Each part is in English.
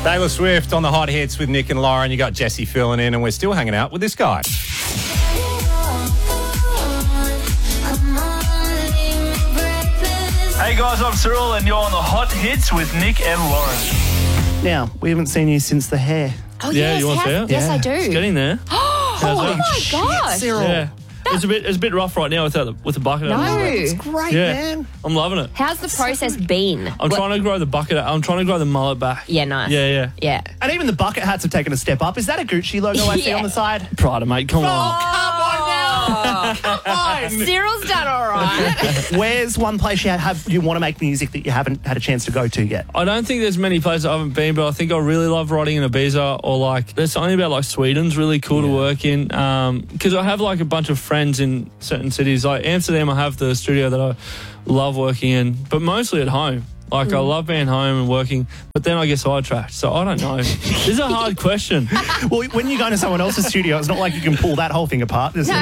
Taylor Swift on the hot hits with Nick and Lauren. You got Jesse filling in, and we're still hanging out with this guy. Hey guys, I'm Cyril and you're on the hot hits with Nick and Lauren. Now, we haven't seen you since the hair. Oh, Yeah, yes. you want to see it? Yes, I do. It's getting there. Oh, my gosh. Cyril. Yeah. It's a bit rough right now with the bucket. No. It's great, Yeah. man. I'm loving it. How's the process been? I'm trying to grow the bucket. I'm trying to grow the mullet back. Yeah, nice. Yeah. Yeah. And even the bucket hats have taken a step up. Is that a Gucci logo I see Yeah. on the side? Prada, mate. Come on. Come on now. Come on. Cyril's done all right. Where's one place you want to make music that you haven't had a chance to go to yet? I don't think there's many places I haven't been, but I think I really love writing in Ibiza, or like there's something about like Sweden's really cool to work in, because I have like a bunch of friends in certain cities. Like Amsterdam, I have the studio that I love working in, but mostly at home. Like, I love being home and working, but then I get sidetracked. So I don't know. This is a hard question. Well, when you go into someone else's studio, it's not like you can pull that whole thing apart, is it?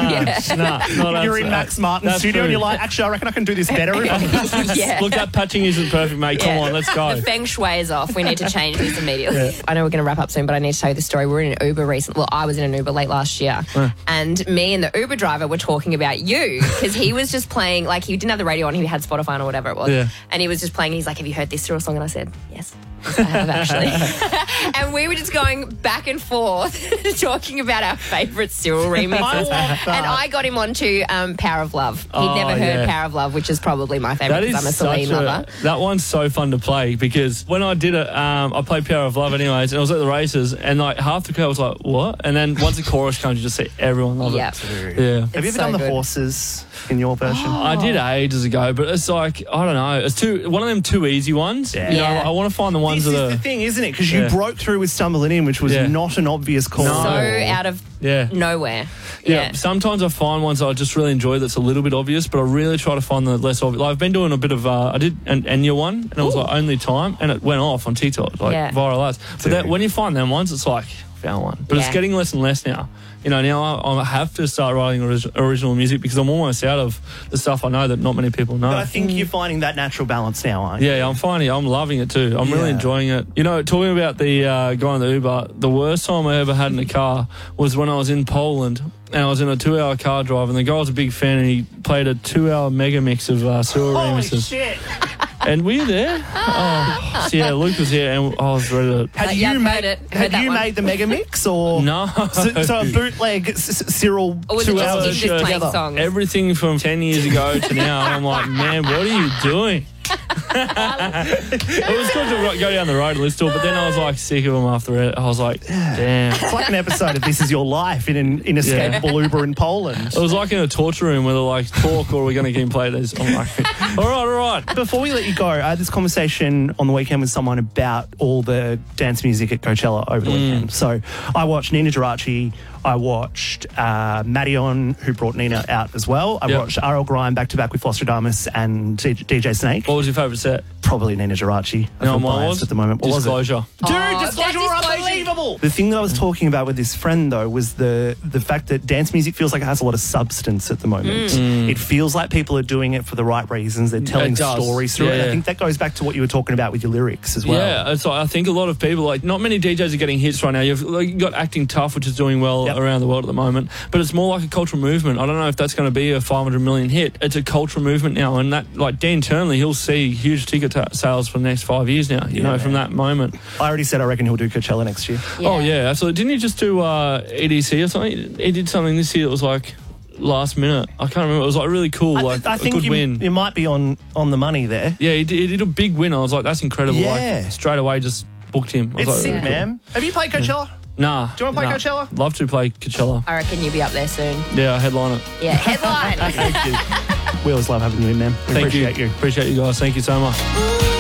You're in Max Martin's studio and you're like, actually, I reckon I can do this better. Yeah. Look, that patching isn't perfect, mate. Come on, let's go. The feng shui is off. We need to change this immediately. I know we're going to wrap up soon, but I need to tell you the story. We were in an Uber recently. Well, I was in an Uber late last year. And me and the Uber driver were talking about you because he was just playing, like, he didn't have the radio on. He had Spotify or whatever it was. Yeah. And he was just playing. He's like, have you heard this Cyril song? And I said, yes. I have actually. And we were just going back and forth talking about our favourite Cyril remixes. And I got him onto Power of Love. He'd never heard Power of Love, which is probably my favourite because I'm a Celine lover. That one's so fun to play because when I did it, I played Power of Love anyways, and I was at the races, and like half the crowd was like, what? And then once the chorus comes, you just see everyone love it. Yeah. Have you ever done the horses in your version? I did ages ago, but it's like, I don't know. It's one of them too easy ones. Yeah. You know, I want to find the ones This that is are... the thing, isn't it? Because you broke through with Stumbling In, which was not an obvious call. So out of nowhere. Yeah. Sometimes I find ones that I just really enjoy that's a little bit obvious, but I really try to find the less obvious. Like, I've been doing a bit of, I did an Enya one, and it was like Only Time, and it went off on TikTok, like viral ads. But when you find them ones, it's like, found one. But it's getting less and less now. You know, now I have to start writing original music because I'm almost out of the stuff I know that not many people know. But I think you're finding that natural balance now, aren't you? Yeah, I'm loving it too. I'm really enjoying it. You know, talking about the guy in the Uber, the worst time I ever had in a car was when I was in Poland and I was in a 2-hour car drive, and the guy was a big fan, and he played a 2-hour mega mix of Cyril remixes. Holy shit! And were you there? Oh, so yeah, Luke was here, and I was ready to... Had you made the mega mix, or no? So a bootleg Cyril Or was it 2 just hours him just playing together? songs? Everything from 10 years ago to now, I'm like, man, what are you doing? It was good to go down the road and listen to it, but then I was like sick of them after it. I was like, damn. It's like an episode of This Is Your Life in an inescapable Uber in Poland. It was like in a torture room where they're like, talk or we're going to keep playing this. I'm like, all right. Before we let you go, I had this conversation on the weekend with someone about all the dance music at Coachella over the weekend. So I watched Nina Geraci. I watched Madion, who brought Nina out as well. I watched R.L. Grime back-to-back with Flosstradamus and DJ Snake. What was your favourite set? Probably Nina Geraci. I feel biased at the moment. What was it? Disclosure. Dude, Disclosure were unbelievable. The thing that I was talking about with this friend, though, was the fact that dance music feels like it has a lot of substance at the moment. It feels like people are doing it for the right reasons. They're telling stories through it. I think that goes back to what you were talking about with your lyrics as well. Yeah, it's like, I think a lot of people, like, not many DJs are getting hits right now. You've got Acting Tough, which is doing well around the world at the moment, but it's more like a cultural movement. I don't know if that's going to be a 500 million hit. It's a cultural movement now, and that, like, Dan Turnley, he'll see huge ticket sales for the next 5 years now, you know, from that moment. I already said I reckon he'll do Coachella next year. Oh, yeah, absolutely. Didn't he just do EDC or something? He did something this year that was like last minute. I can't remember. It was like really cool, I think a good win. You might be on the money there. Yeah, he did a big win. I was like, that's incredible. Yeah. Like, straight away just booked him. It's like, sick, really man. Have you played Coachella? Nah. Do you want to play Coachella? Love to play Coachella. I reckon you'll be up there soon. Yeah, I headline it. Yeah, headline. Thank you. We always love having you in, man. We appreciate you. Appreciate you guys. Thank you so much.